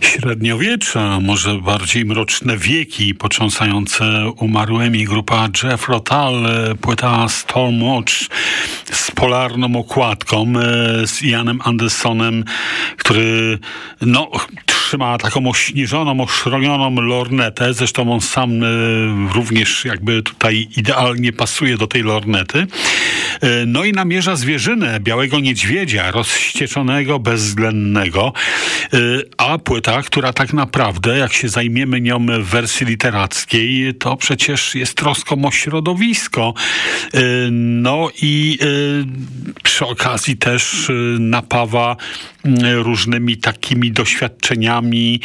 Średniowiecza, może bardziej mroczne wieki potrząsające umarłymi. Grupa Jethro Tull, płyta Stormwatch z polarną okładką, z Ianem Andersonem, który trzyma taką ośnieżoną, oszronioną lornetę. Zresztą on sam również jakby tutaj idealnie pasuje do tej lornety. No i namierza zwierzynę, białego niedźwiedzia, rozścieczonego, bezwzględnego. A płyta, która tak naprawdę, jak się zajmiemy nią w wersji literackiej, to przecież jest troską o środowisko. No i przy okazji też napawa różnymi takimi doświadczeniami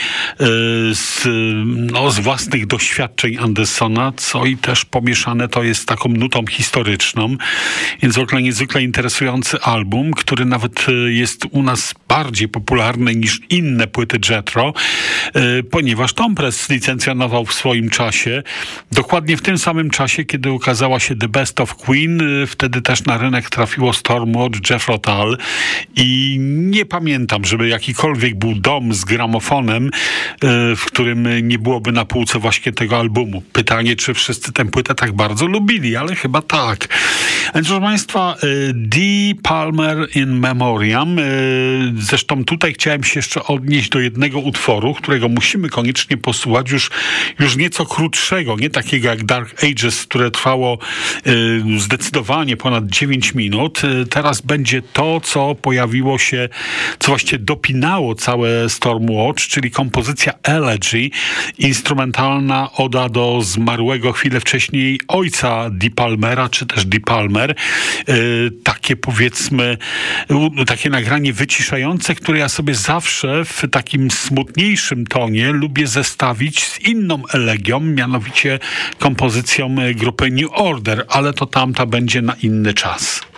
z własnych doświadczeń Andersona, co i też pomieszane to jest taką nutą historyczną. Więc w ogóle niezwykle interesujący album, który nawet jest u nas bardziej popularny niż inne płyty Jethro, ponieważ Tom Press licencjonował w swoim czasie, dokładnie w tym samym czasie, kiedy ukazała się The Best of Queen, wtedy też na rynek trafiło Stormwatch, Jethro Tull i nie pamiętam, żeby jakikolwiek był dom z gramofonem, w którym nie byłoby na półce właśnie tego albumu. Pytanie, czy wszyscy tę płytę tak bardzo lubili, ale chyba tak. Więc proszę Państwa, D. Palmer in Memoriam. Zresztą tutaj chciałem się jeszcze odnieść do jednego utworu, którego musimy koniecznie posłuchać, już nieco krótszego, nie takiego jak Dark Ages, które trwało zdecydowanie ponad 9 minut. Teraz będzie to, co pojawiło się, co właściwie dopinało całe Stormwatch, czyli kompozycja Elegy, instrumentalna oda do zmarłego chwilę wcześniej ojca D. Palmera, czy też D. Palmer. Takie powiedzmy, takie nagranie wyciszające, które ja sobie zawsze w takim smutniejszym tonie lubię zestawić z inną elegią, mianowicie kompozycją grupy New Order, ale to tamta będzie na inny czas.